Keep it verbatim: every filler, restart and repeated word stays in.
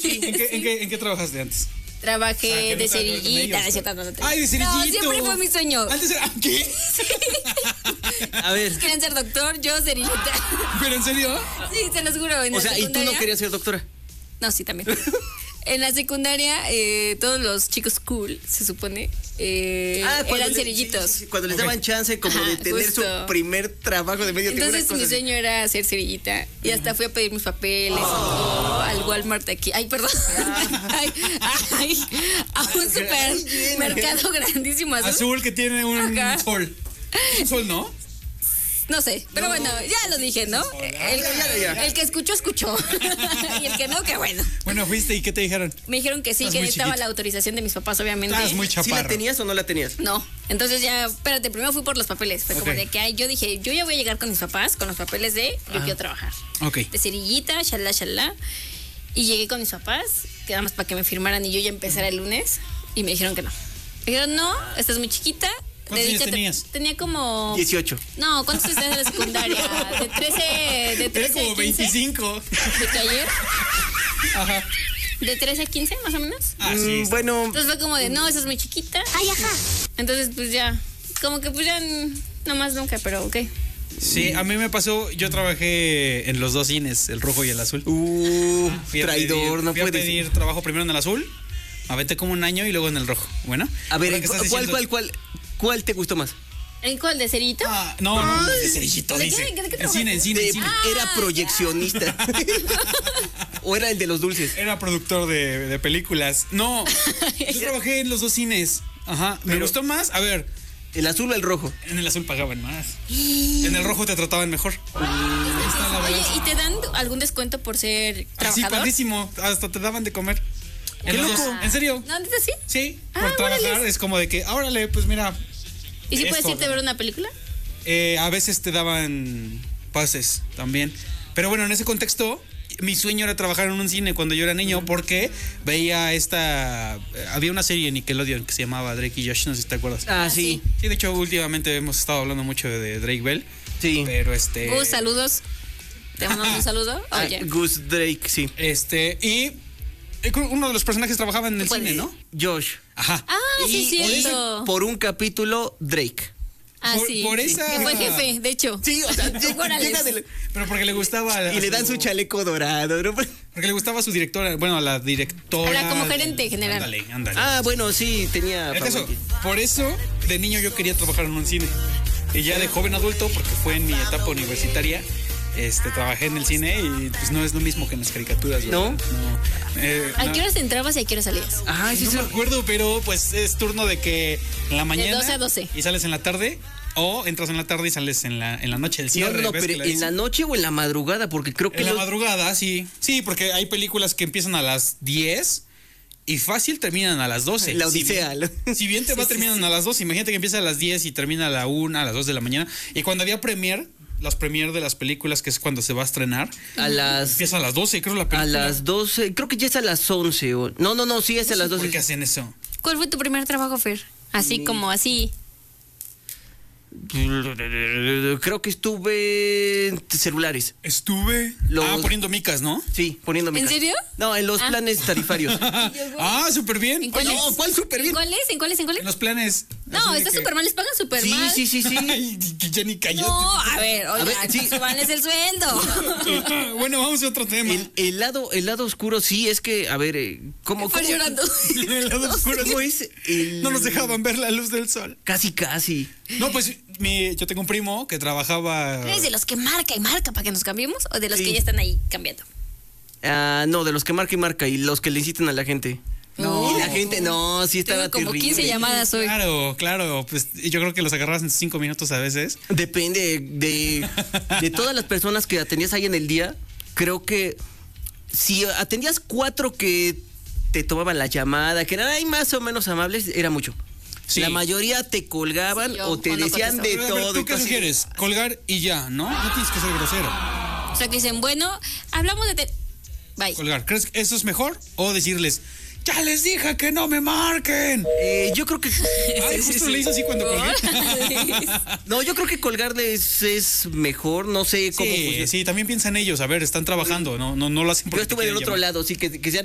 Sí. ¿En qué, en qué, en qué trabajaste antes? Trabajé O sea, que no de te acuerdas de cerillita, ellos, de cierta no, no, no. Ay, de cerillito. No, siempre fue mi sueño. Antes era, ¿qué? A ver, Quieren ser doctor, yo cerillita. ¿Pero en serio? Sí, se los juro. En o la sea, ¿y tú no secundaria- querías ser doctora? No, sí, también. En la secundaria, eh, todos los chicos cool, se supone, eh, cuando eran le- cerillitos. sí, sí, sí, cuando les Ok. daban chance como Ajá, de tener justo. su primer trabajo de medio tiempo. Entonces una cosa mi así. sueño era ser cerillita y hasta fui a pedir mis papeles oh, al Walmart de aquí. Ay, perdón. Ay, ay, a un supermercado grandísimo azul. Azul que tiene un Ajá. sol. Un sol, ¿no? No sé, pero bueno, ya lo dije, ¿no? El, ya, ya. el que escuchó, escuchó. Y el que no, que bueno. Bueno, fuiste y ¿qué te dijeron? Me dijeron que sí, Estás que muy necesitaba chiquita. la autorización de mis papás, obviamente. Estás muy ¿Sí chaparro. la tenías o no la tenías? No, entonces ya, espérate, primero fui por los papeles. Fue como Ok. de que ay, yo dije, yo ya voy a llegar con mis papás, con los papeles de yo quiero trabajar. Ok. De cerillita, shalá, shalá. Y llegué con mis papás, quedamos para que me firmaran y yo ya empezara el lunes. Y me dijeron que no. Me dijeron, no, estás muy chiquita. ¿Cuántos años dedícate- tenías? Tenía como. dieciocho. No, ¿cuántos estás en la secundaria? De trece, de Era trece como a quince. veinticinco. ¿De que ayer? Ajá. ¿De trece a quince, más o menos? Ah, sí. Mm, bueno, Entonces fue como de, no, esa es muy chiquita. Ay, ajá. Entonces, pues ya, como que pues ya, no más nunca, pero ok. Sí, a mí me pasó, yo trabajé en los dos cines, el rojo y el azul. uh, Fui a traidor, pedir- no fui a puedes. pedir trabajo primero en el azul, me aventé como un año y luego en el rojo. Bueno. A ver, ahora que estás ¿cuál, diciendo- cuál, cuál, cuál te gustó más? ¿En cuál? ¿De cerito? Ah, no, no, no, de cerillito, ¿De dice. qué? ¿De qué En cine, en cine, De- en cine. era proyeccionista. ¿O era el de los dulces? Era productor de, de películas. No, yo trabajé en los dos cines. Ajá. Me Pero- gustó más. A ver, ¿El azul o el rojo? en el azul pagaban más. En el rojo te trataban mejor. Ahí está la Oye, balanza. ¿y te dan algún descuento por ser Así, trabajador? padrísimo. Hasta te daban de comer. En ¡Qué los loco! dos. ¿En serio? ¿No, neta sí? Sí, Ah, por trabajar órale. es como de que, órale, pues mira, ¿Y si puedes Esto, irte a ver una película? eh, a veces te daban pases también. Pero bueno, en ese contexto, mi sueño era trabajar en un cine cuando yo era niño porque veía esta... eh, Había una serie en Nickelodeon que se llamaba Drake y Josh, no sé si te acuerdas. Ah, sí. Sí, de hecho, últimamente hemos estado hablando mucho de Drake Bell. Sí. Pero este... Gus, saludos. ¿Te mandamos un saludo? Ah, Oye. Gus Drake, sí. Este, y eh, uno de los personajes trabajaba en el Pues, cine, ¿no? Josh. Ajá. Ah, sí, Y cierto. por un capítulo, Drake. Ah, por- sí. por esa- Que fue jefe, de hecho. Sí, o sea, Órale. llega de- Pero porque le gustaba... a y le dan su chaleco dorado, ¿no? Porque le gustaba a su directora, bueno, a la directora. Era como gerente general. Ándale, ándale. Ah, bueno, sí, tenía. El caso, fama. por eso, de niño yo quería trabajar en un cine. Y ya de joven adulto, porque fue en mi etapa universitaria, este, trabajé en el cine y pues no es lo mismo que en las caricaturas. ¿verdad? ¿No? No. Eh, ¿A no. qué horas entrabas y a qué horas salías? Ay, sí, No sí. me acuerdo, pero pues es turno de que en la mañana. doce a doce. Y sales en la tarde. O entras en la tarde y sales en la, en la noche del No, cierre. no, ¿ves pero que la en dicen? la noche o en la madrugada, porque creo que En la los- madrugada, sí. Sí, porque hay películas que empiezan a las diez y fácil terminan a las doce. La Si Odisea. bien- Si bien, te va terminando a las doce, imagínate que empieza a las diez y termina a la una, a las dos de la mañana. Y cuando había premier, las premier de las películas, que es cuando se va a estrenar, a las empieza a las doce, creo la a película. las doce, creo que ya es a las once o no, no, no, sí es a las ¿Por qué doce. hacen eso? ¿Cuál fue tu primer trabajo, Fer? Así Mi- como así. Creo que estuve en celulares. Estuve Los- ah, poniendo micas, ¿no? Sí, poniendo ¿En micas. serio? No, en los Ah. planes tarifarios. Ah, súper bien. ¿En cuáles? No, ¿cuál súper bien? ¿En cuáles? ¿En cuáles? ¿En cuáles? En los planes. No, así de está que- súper mal, les pagan súper Sí, mal. sí, sí, sí. Ay, que ya ni cayó. No, a ver, oigan, ver, sí. subanles el sueldo. Bueno, vamos a otro tema. El, el lado, el lado oscuro, sí, es que, a ver, eh, ¿cómo, Fer cómo- llorando. El lado oscuro, cómo es? El- No nos dejaban ver la luz del sol. Casi, casi. No, pues mi, yo tengo un primo que trabajaba. ¿Eres de los que marca y marca para que nos cambiemos o de los Sí. que ya están ahí cambiando? Ah, no, de los que marca y marca y los que le inciten a la gente. No. Y la gente, no, sí estaba Tengo como terrible. quince llamadas hoy. Claro, claro. Pues yo creo que los agarrabas en cinco minutos a veces. Depende de, de todas las personas que atendías ahí en el día. Creo que si atendías cuatro que te tomaban la llamada, que eran ahí más o menos amables, era mucho. Sí. La mayoría te colgaban Sí, yo, o te o no decían de Pero, a ver, todo. ¿tú y qué casi- sugieres? Colgar y ya, ¿no? No tienes que ser grosero. O sea, que dicen, bueno, hablamos de... te- Bye. Colgar. ¿Crees que eso es mejor? O decirles, ya les dije que no me marquen. Eh, yo creo que. Ay, justo le hizo así cuando colgué. No, yo creo que colgarles es mejor. No sé cómo Sí, funciona. sí, también piensan ellos. A ver, están trabajando, no, no, no lo hacen porque Yo te estuve del quieren otro llamar. lado, sí, que, que sean